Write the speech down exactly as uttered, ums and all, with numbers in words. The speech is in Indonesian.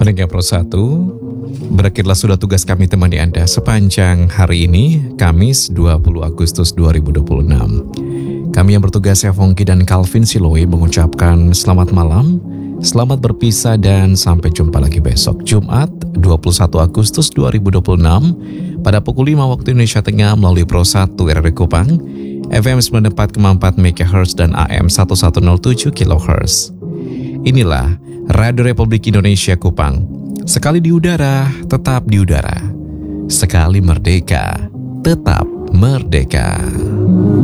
Pendengar Pro satu, berakhirlah sudah tugas kami temani Anda sepanjang hari ini, Kamis dua puluh Agustus dua ribu dua puluh enam. Kami yang bertugas, saya Fongki dan Calvin Siloe, mengucapkan selamat malam, selamat berpisah, dan sampai jumpa lagi besok Jumat dua puluh satu Agustus dua ribu dua puluh enam pada pukul lima waktu Indonesia Tengah melalui Pro satu R R I Kupang, F M sembilan puluh empat koma empat MHz dan A M seribu seratus tujuh kilohertz. Inilah Radio Republik Indonesia Kupang. Sekali di udara, tetap di udara. Sekali merdeka, tetap merdeka.